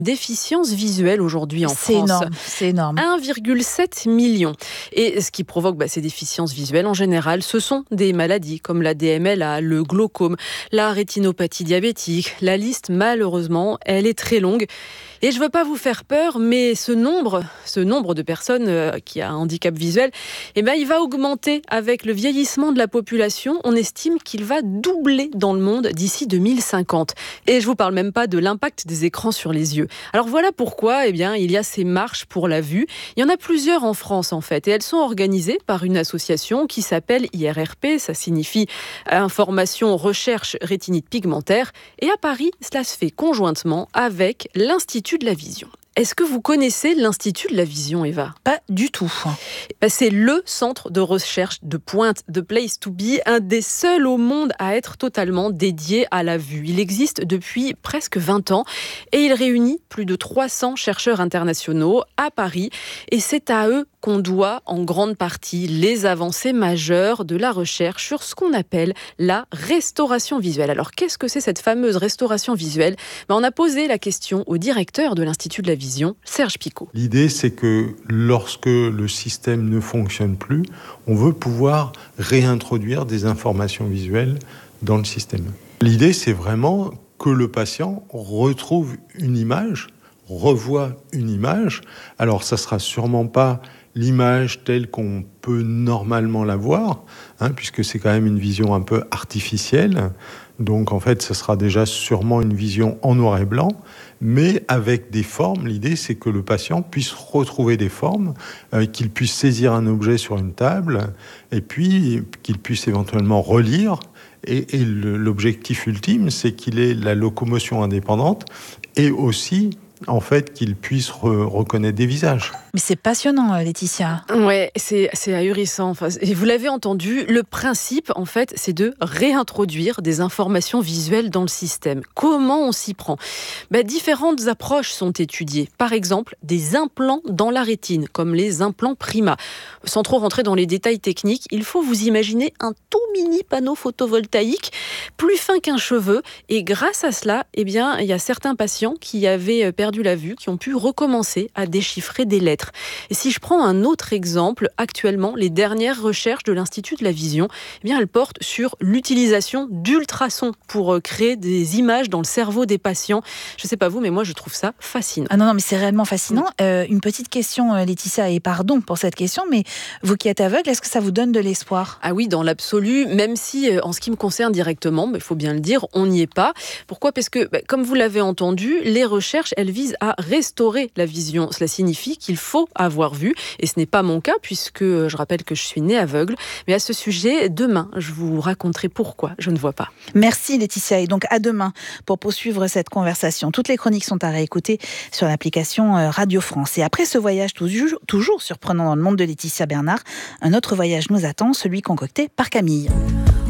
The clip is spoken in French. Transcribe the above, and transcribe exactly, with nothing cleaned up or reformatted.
Déficience visuelle aujourd'hui en C'est France. énorme, c'est énorme. un virgule sept million. Et ce qui provoque bah, ces déficiences visuelles en général, ce sont des maladies comme la D M L A, le glaucome, la rétinopathie diabétique. La liste, malheureusement, elle est très longue. Et je ne veux pas vous faire peur, mais ce nombre, ce nombre de personnes euh, qui a un handicap visuel, eh ben, il va augmenter avec le vieillissement de la population. On estime qu'il va doubler dans le monde d'ici deux mille cinquante. Et je ne vous parle même pas de l'impact des écrans sur les yeux. Alors voilà pourquoi eh bien, il y a ces marches pour la vue. Il y en a plusieurs en France en fait. Et elles sont organisées par une association qui s'appelle I R R P. Ça signifie Information Recherche Rétinite Pigmentaire. Et à Paris, cela se fait conjointement avec l'Institut de la Vision. Est-ce que vous connaissez l'Institut de la Vision, Eva ? Pas du tout. C'est le centre de recherche de pointe, de Place to Be, un des seuls au monde à être totalement dédié à la vue. Il existe depuis presque vingt ans et il réunit plus de trois cents chercheurs internationaux à Paris. Et c'est à eux qu'on doit en grande partie les avancées majeures de la recherche sur ce qu'on appelle la restauration visuelle. Alors qu'est-ce que c'est cette fameuse restauration visuelle ? Ben, on a posé la question au directeur de l'Institut de la Vision, Serge Picot. L'idée, c'est que lorsque le système ne fonctionne plus, on veut pouvoir réintroduire des informations visuelles dans le système. L'idée, c'est vraiment que le patient retrouve une image, revoit une image. Alors, ça sera sûrement pas l'image telle qu'on peut normalement la voir, hein, puisque c'est quand même une vision un peu artificielle. Donc, en fait, ce sera déjà sûrement une vision en noir et blanc, mais avec des formes. L'idée, c'est que le patient puisse retrouver des formes, euh, qu'il puisse saisir un objet sur une table, et puis qu'il puisse éventuellement relire. Et, et le, l'objectif ultime, c'est qu'il ait la locomotion indépendante et aussi en fait, qu'ils puissent re- reconnaître des visages. Mais c'est passionnant, Laetitia. Ouais, c'est, c'est ahurissant. Enfin, et vous l'avez entendu, le principe, en fait, c'est de réintroduire des informations visuelles dans le système. Comment on s'y prend ? Ben, différentes approches sont étudiées. Par exemple, des implants dans la rétine, comme les implants Prima. Sans trop rentrer dans les détails techniques, il faut vous imaginer un tout mini panneau photovoltaïque, plus fin qu'un cheveu. Et grâce à cela, eh bien, il y a certains patients qui avaient perdu la vue, qui ont pu recommencer à déchiffrer des lettres. Et si je prends un autre exemple, actuellement, les dernières recherches de l'Institut de la Vision, eh bien, elles portent sur l'utilisation d'ultrasons pour créer des images dans le cerveau des patients. Je ne sais pas vous, mais moi, je trouve ça fascinant. Ah non, non, mais c'est réellement fascinant. Euh, une petite question, Laetitia, et pardon pour cette question, mais vous qui êtes aveugle, est-ce que ça vous donne de l'espoir ? Ah oui, dans l'absolu, même si, en ce qui me concerne directement, il faut bien le dire, on n'y est pas. Pourquoi ? Parce que, bah, comme vous l'avez entendu, les recherches, elles visent à restaurer la vision. Cela signifie qu'il faut avoir vu, et ce n'est pas mon cas, puisque je rappelle que je suis née aveugle. Mais à ce sujet, demain, je vous raconterai pourquoi je ne vois pas. Merci Laetitia, et donc à demain pour poursuivre cette conversation. Toutes les chroniques sont à réécouter sur l'application Radio France. Et après ce voyage toujours, toujours surprenant dans le monde de Laetitia Bernard, un autre voyage nous attend, celui concocté par Camille.